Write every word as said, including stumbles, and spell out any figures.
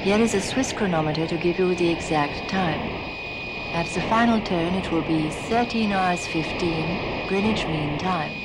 Here is a Swiss chronometer to give you the exact time. At the final turn it will be thirteen hours fifteen Greenwich Mean Time.